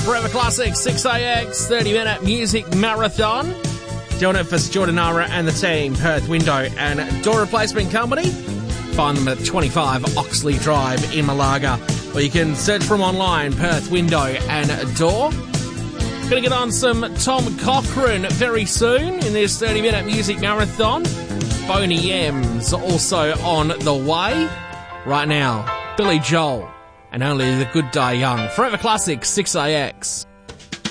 Forever Classic 6AX 30-minute music marathon. Doing it for Jordanara and the team, Perth Window and Door Replacement Company. Find them at 25 Oxley Drive in Malaga. Or you can search for them online, Perth Window and Door. Going to get on some Tom Cochrane very soon in this 30-minute music marathon. Boney M's also on the way. Right now, Billy Joel and Only the Good Die Young. Forever Classic 6AX.